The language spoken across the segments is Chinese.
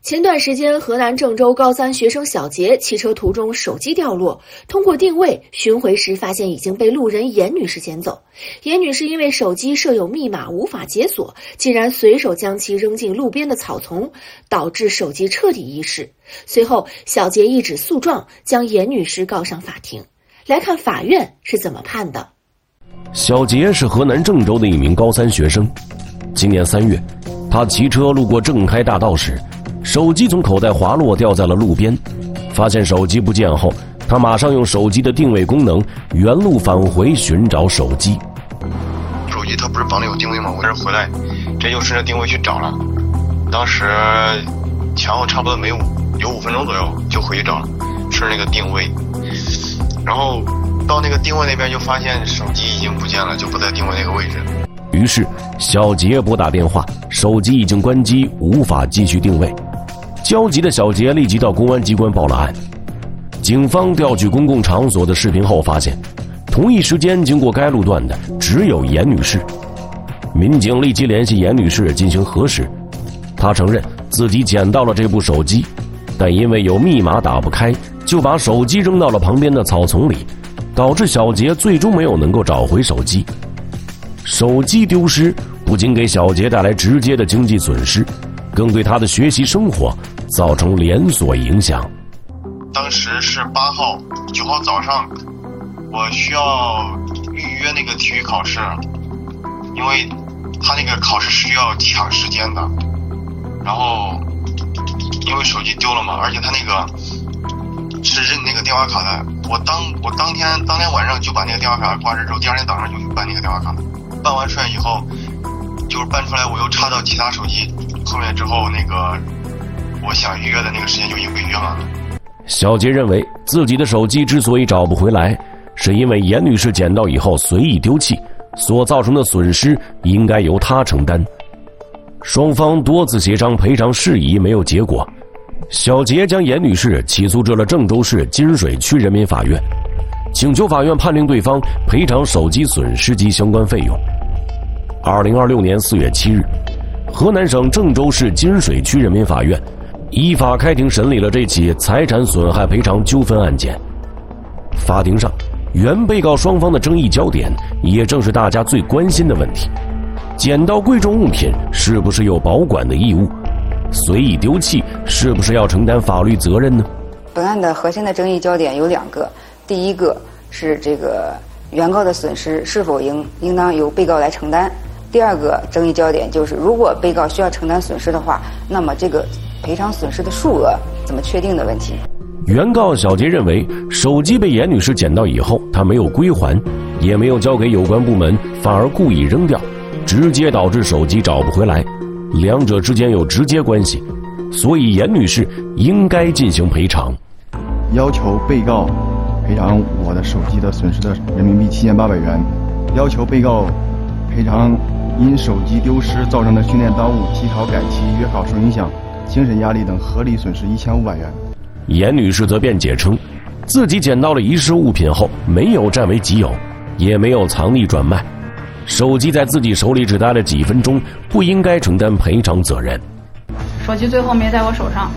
前段时间，河南郑州高三学生小杰骑车途中手机掉落，通过定位寻回时发现已经被路人严女士捡走。严女士因为手机设有密码无法解锁，竟然随手将其扔进路边的草丛，导致手机彻底遗失。随后，小杰一纸诉状将严女士告上法庭。来看法院是怎么判的。 小杰是河南郑州的一名高三学生，今年3月，他骑车路过正开大道时，手机从口袋滑落掉在了路边，发现手机不见后，他马上用手机的定位功能原路返回寻找手机。 手机它不是绑的有定位吗？我这回来，这就顺着定位去找了。当时前后差不多有5分钟左右就回去找了，是那个定位。然后到那个定位那边就发现手机已经不见了，就不在定位那个位置。 于是小杰拨打电话，手机已经关机，无法继续定位。焦急的小杰立即到公安机关报了案。警方调取公共场所的视频后发现，同一时间经过该路段的只有严女士。民警立即联系严女士进行核实，她承认自己捡到了这部手机，但因为有密码打不开，就把手机扔到了旁边的草丛里，导致小杰最终没有能够找回手机。手机丢失不仅给小杰带来直接的经济损失，更对他的学习生活造成连锁影响。 当时是8号、9号早上，我需要预约那个体育考试，因为他那个考试是需要抢时间的。然后因为手机丢了嘛，而且他那个是认那个电话卡的，我当天晚上就把那个电话卡挂失之后，第2天早上就去办那个电话卡。办完出来以后，就是办出来我又插到其他手机后面之后，那个我想预约的那个时间就已经被约满了。 小杰认为自己的手机之所以找不回来，是因为严女士捡到以后随意丢弃，所造成的损失应该由她承担。双方多次协商赔偿事宜没有结果，小杰将严女士起诉至了郑州市金水区人民法院，请求法院判令对方赔偿手机损失及相关费用。2026年4月7日，河南省郑州市金水区人民法院依法开庭审理了这起财产损害赔偿纠纷案件。法庭上，原被告双方的争议焦点也正是大家最关心的问题：捡到贵重物品是不是有保管的义务？随意丢弃是不是要承担法律责任呢？ 本案的核心的争议焦点有2个，第一个是这个原告的损失是否应当由被告来承担。第2个争议焦点就是，如果被告需要承担损失的话，那么这个赔偿损失的数额怎么确定的问题。 原告小杰认为，手机被严女士捡到以后，她没有归还，也没有交给有关部门，反而故意扔掉，直接导致手机找不回来，两者之间有直接关系，所以严女士应该进行赔偿。 要求被告赔偿我的手机的损失的人民币7800元，要求被告赔偿因手机丢失造成的训练耽误、提考改期、约考受影响、精神压力等合理损失1500元。 严女士则辩解称，自己捡到了遗失物品后没有占为己有，也没有藏匿转卖，手机在自己手里只待了几分钟，不应该承担赔偿责任。 手机最后没在我手上。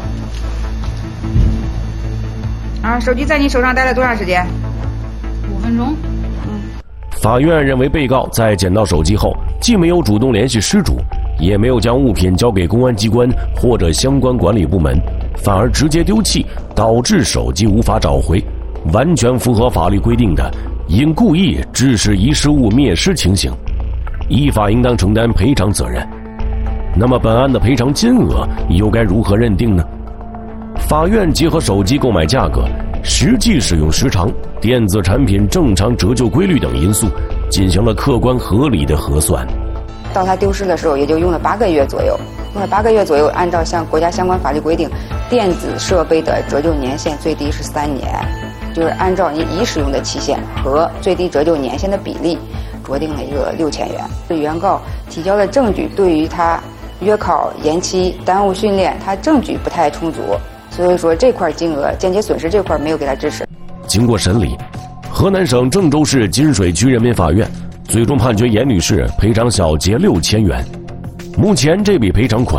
手机在你手上待了多长时间？5分钟。 法院认为被告在捡到手机后，既没有主动联系失主，也没有将物品交给公安机关或者相关管理部门，反而直接丢弃，导致手机无法找回，完全符合法律规定的因故意致使遗失物灭失情形，依法应当承担赔偿责任。那么本案的赔偿金额又该如何认定呢？法院结合手机购买价格、实际使用时长、电子产品正常折旧规律等因素，进行了客观合理的核算。 到他丢失的时候，也就用了8个月左右。用了8个月左右，按照国家相关法律规定，电子设备的折旧年限最低是3年，就是按照你已使用的期限和最低折旧年限的比例，酌定了一个6000元。原告提交的证据对于他约考延期、耽误训练，他证据不太充足，所以说这块金额间接损失这块没有给他支持。 经过审理，河南省郑州市金水区人民法院最终判决严女士赔偿小杰6000元。目前这笔赔偿款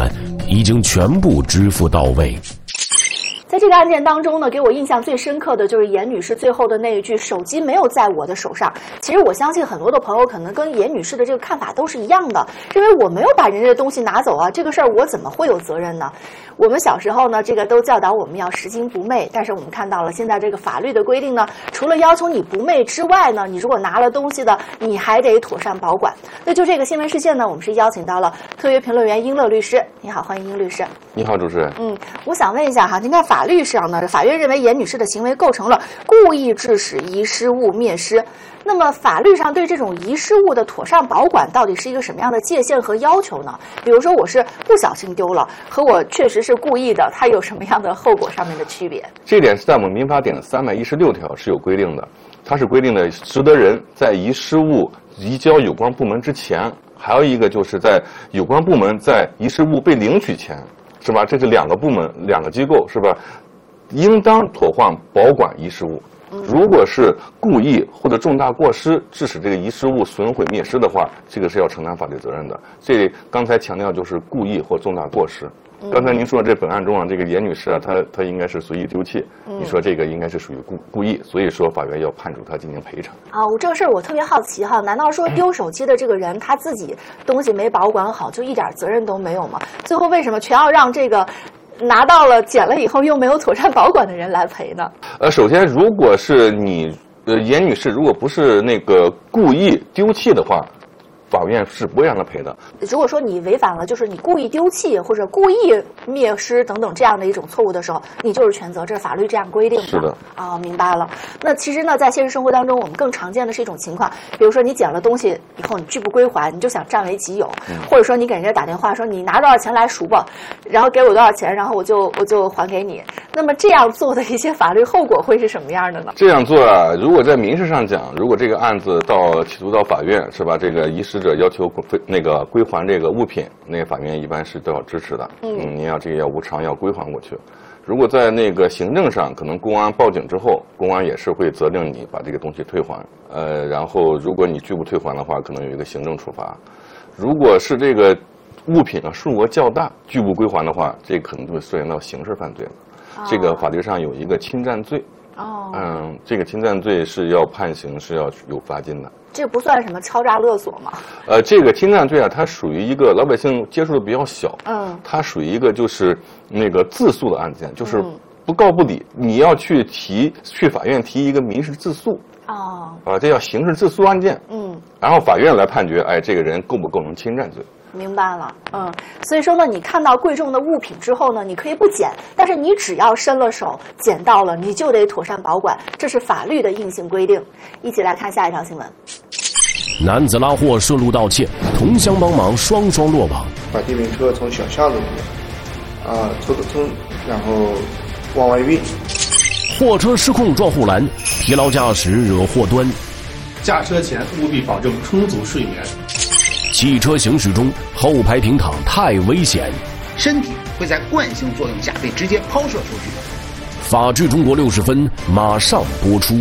已经全部支付到位。 在这个案件当中呢，给我印象最深刻的就是严女士最后的那一句“手机没有在我的手上”。其实我相信很多的朋友可能跟严女士的这个看法都是一样的，认为我没有把人家的东西拿走啊，这个事儿我怎么会有责任呢？我们小时候呢，这个都教导我们要拾金不昧，但是我们看到了现在这个法律的规定呢，除了要求你不昧之外呢，你如果拿了东西的，你还得妥善保管。那就这个新闻事件呢，我们是邀请到了特约评论员英乐律师。你好，欢迎英律师。 你好，主持人。 我想问一下哈，您看法律上呢，法院认为严女士的行为构成了故意致使遗失物灭失。那么法律上对这种遗失物的妥善保管到底是一个什么样的界限和要求呢？比如说我是不小心丢了，和我确实是故意的，它有什么样的后果上面的区别？ 这点是在我们民法典316条是有规定的，它是规定的拾得人在遗失物移交有关部门之前，还有一个就是在有关部门在遗失物被领取前，是吧？这是两个部门、两个机构，是吧？应当妥善保管遗失物。如果是故意或者重大过失致使这个遗失物损毁灭失的话，这个是要承担法律责任的。这刚才强调就是故意或重大过失。刚才您说这本案中啊，这个严女士啊，她应该是随意丢弃，你说这个应该是属于故意，所以说法院要判处她进行赔偿。 我这个事儿我特别好奇哈，难道说丢手机的这个人他自己东西没保管好，就一点责任都没有吗？最后为什么全要让这个拿到了捡了以后又没有妥善保管的人来赔呢？ 首先，如果是你严女士如果不是那个故意丢弃的话，法院是不会让他赔的。 如果说你违反了，就是你故意丢弃或者故意灭失等等这样的一种错误的时候，你就是全责，这是法律这样规定的。 是的。 明白了。那其实呢，在现实生活当中，我们更常见的是一种情况，比如说你捡了东西以后，你拒不归还，你就想占为己有，或者说你给人家打电话说你拿多少钱来赎吧，然后给我多少钱，然后我就还给你。那么这样做的一些法律后果会是什么样的呢？ 这样做啊，如果在民事上讲，如果这个案子起诉到法院，是吧？这个遗失者要求归还这个物品，那个法院一般是都要支持的。你要这个要无偿要归还过去。如果在那个行政上，可能公安报警之后，公安也是会责令你把这个东西退还。然后如果你拒不退还的话，可能有一个行政处罚。如果是这个物品啊数额较大，拒不归还的话，这可能就会涉及到刑事犯罪了。这个法律上有一个侵占罪。这个侵占罪是要判刑，是要有罚金的。 这不算什么敲诈勒索吗？ 这个侵占罪啊，它属于一个老百姓接触的比较小。它属于一个就是那个自诉的案件，就是不告不理，你要去法院提一个民事自诉。这叫刑事自诉案件。然后法院来判决，这个人构不构成侵占罪。 明白了。所以说呢，你看到贵重的物品之后呢，你可以不捡，但是你只要伸了手捡到了，你就得妥善保管，这是法律的硬性规定。一起来看下一条新闻。 男子拉货顺路盗窃，同乡帮忙双双落网。 把电瓶车从小巷子里面偷，然后往外运。 货车失控撞护栏，疲劳驾驶惹祸端。 驾车前务必保证充足睡眠。 汽车行驶中后排平躺太危险， 身体会在惯性作用下被直接抛射出去。 法治中国60分马上播出。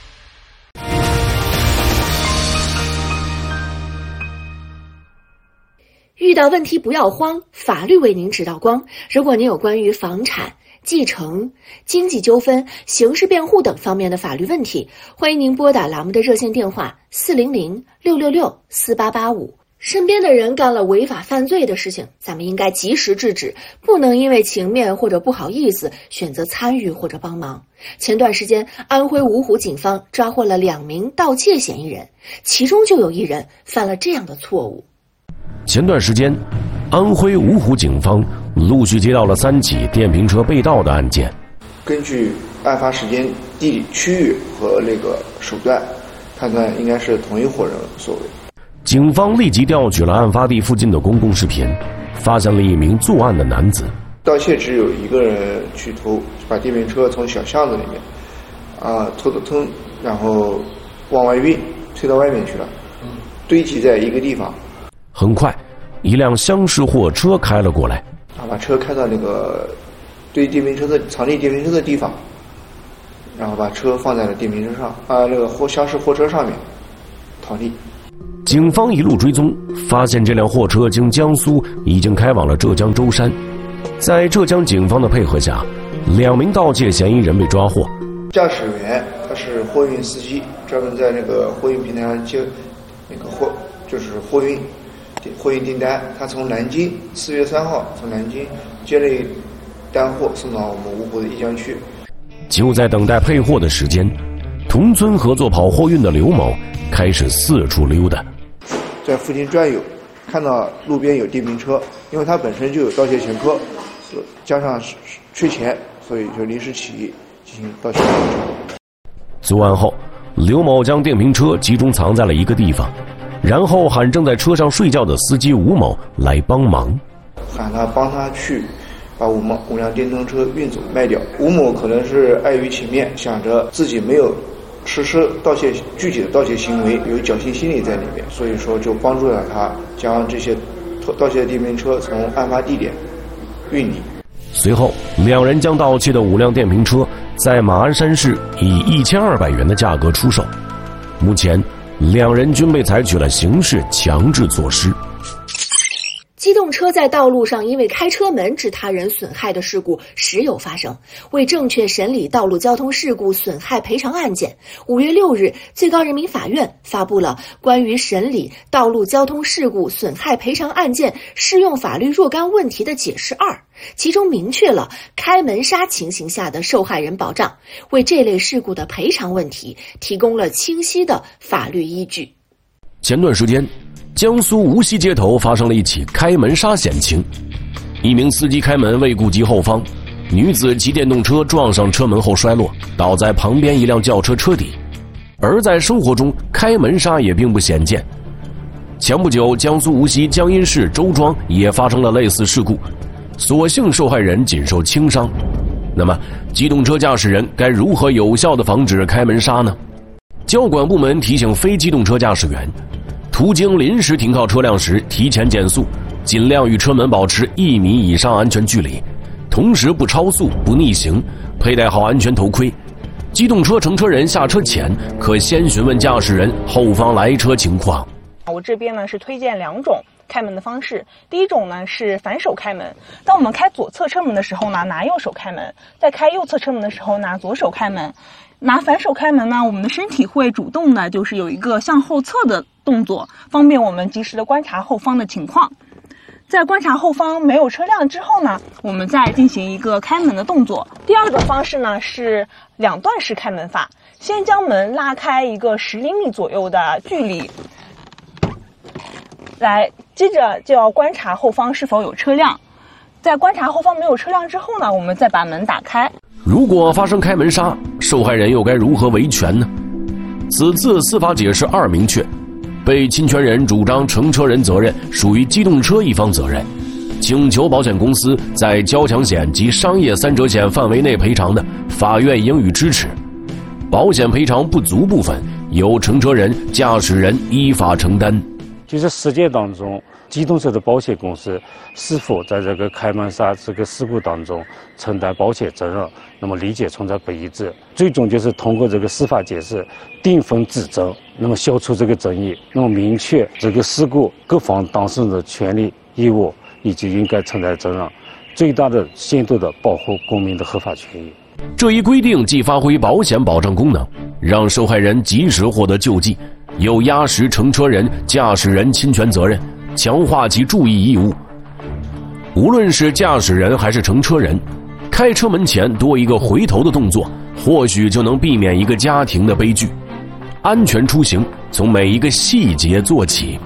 遇到问题不要慌，法律为您指导光。如果您有关于房产、继承、经济纠纷、刑事辩护等方面的法律问题，欢迎您拨打栏目的热线电话400-666-4885。身边的人干了违法犯罪的事情，咱们应该及时制止，不能因为情面或者不好意思选择参与或者帮忙。前段时间，安徽芜湖警方抓获了2名盗窃嫌疑人，其中就有1人犯了这样的错误。 前段时间，安徽芜湖警方陆续接到了3起电瓶车被盗的案件。 根据案发时间、地理区域和那个手段，判断应该是同一伙人所为。 警方立即调取了案发地附近的公共视频，发现了1名作案的男子。 盗窃只有1个人去偷，把电瓶车从小巷子里面偷，然后往外运，推到外面去了，堆积在一个地方。 很快，一辆厢式货车开了过来， 把车开到那个藏匿电瓶车的地方，然后把车放在了电瓶车上，那个厢式货车上面逃匿。 警方一路追踪，发现这辆货车经江苏已经开往了浙江舟山。 在浙江警方的配合下，2名盗窃嫌疑人被抓获。 驾驶员他是货运司机，专门在那个货运平台上接那个货运订单。他从南京4月3号从南京接了一单货送到我们芜湖的驿江区。 就在等待配货的时间，同村合作跑货运的刘某开始四处溜达， 在附近转悠，看到路边有电瓶车，因为他本身就有盗窃前科，加上缺钱，所以就临时起意进行盗窃。 作案后，刘某将电瓶车集中藏在了一个地方，然后喊正在车上睡觉的司机吴某来帮忙， 喊他帮他去把五辆电动车运走卖掉。吴某可能是碍于情面，想着自己没有实施具体的盗窃行为，有侥幸心理在里面，所以说就帮助了他将这些盗窃的电瓶车从案发地点运离。 随后，2人将盗窃的5辆电瓶车在马鞍山市以1200元的价格出售。目前，2人均被采取了刑事强制措施。 机动车在道路上因为开车门致他人损害的事故时有发生。为正确审理道路交通事故损害赔偿案件，5月6日，最高人民法院发布了关于审理道路交通事故损害赔偿案件适用法律若干问题的解释2，其中明确了开门刹情形下的受害人保障，为这类事故的赔偿问题提供了清晰的法律依据。 前段时间，江苏无锡街头发生了一起开门刹险情，一名司机开门未顾及后方，女子骑电动车撞上车门后摔落，倒在旁边一辆轿车车底。而在生活中，开门刹也并不鲜见。前不久，江苏无锡江阴市周庄也发生了类似事故，所幸受害人仅受轻伤。那么，机动车驾驶人该如何有效地防止开门刹呢？交管部门提醒非机动车驾驶员，途经临时停靠车辆时提前减速，尽量与车门保持1米以上安全距离，同时不超速、不逆行，佩戴好安全头盔。机动车乘车人下车前可先询问驾驶人后方来车情况。 我这边呢是推荐2种开门的方式。第一种呢是反手开门，当我们开左侧车门的时候呢，拿右手开门；在开右侧车门的时候，拿左手开门。拿反手开门呢，我们的身体会主动的，就是有一个向后侧的动作，方便我们及时的观察后方的情况。在观察后方没有车辆之后呢，我们再进行一个开门的动作。第二种方式呢是2段式开门法，先将门拉开一个10厘米左右的距离，接着就要观察后方是否有车辆。在观察后方没有车辆之后呢，我们再把门打开。 如果发生开门刹，受害人又该如何维权呢？此次司法解释2明确，被侵权人主张乘车人责任属于机动车一方责任，请求保险公司在交强险及商业3者险范围内赔偿的，法院应予支持。保险赔偿不足部分，由乘车人、驾驶人依法承担。 就是实践当中，机动车的保险公司是否在这个开门刹这个事故当中承担保险责任，那么理解存在不一致。最终就是通过这个司法解释定分指责，那么消除这个争议，那么明确这个事故各方当事人的权利义务以及应该承担责任，最大的限度的保护公民的合法权益。 这一规定既发挥保险保障功能，让受害人及时获得救济，又压实乘车人、驾驶人侵权责任，强化其注意义务。无论是驾驶人还是乘车人，开车门前多一个回头的动作，或许就能避免一个家庭的悲剧。安全出行从每一个细节做起。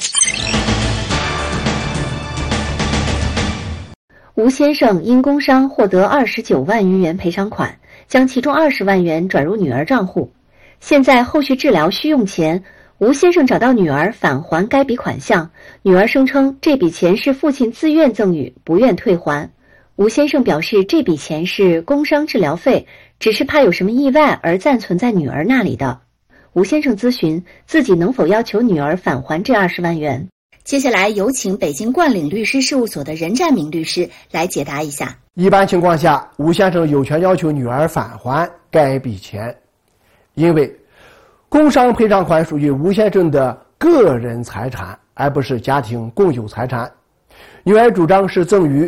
吴先生因工伤获得29万余元赔偿款，将其中20万元转入女儿账户。现在后续治疗需用钱，吴先生找到女儿返还该笔款项，女儿声称这笔钱是父亲自愿赠与，不愿退还。吴先生表示这笔钱是工伤治疗费，只是怕有什么意外而暂存在女儿那里的。吴先生咨询自己能否要求女儿返还这20万元。接下来有请北京冠岭律师事务所的任占明律师来解答一下。 一般情况下，吴先生有权要求女儿返还该笔钱，因为工伤赔偿款属于吴先生的个人财产，而不是家庭共有财产。女儿主张是赠与